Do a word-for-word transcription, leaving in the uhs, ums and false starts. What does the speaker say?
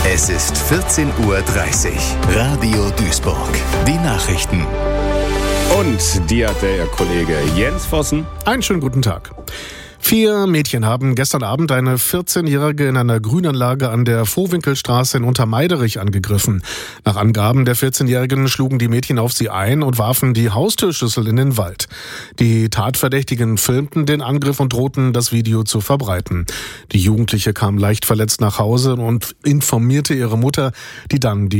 Es ist vierzehn Uhr dreißig. Radio Duisburg. Die Nachrichten. Und die hat der Kollege Jens Vossen. Einen schönen guten Tag. Vier Mädchen haben gestern Abend eine vierzehnjährige in einer Grünanlage an der Vohwinkelstraße in Untermeiderich angegriffen. Nach Angaben der vierzehnjährigen schlugen die Mädchen auf sie ein und warfen die Haustürschlüssel in den Wald. Die Tatverdächtigen filmten den Angriff und drohten, das Video zu verbreiten. Die Jugendliche kam leicht verletzt nach Hause und informierte ihre Mutter, die dann die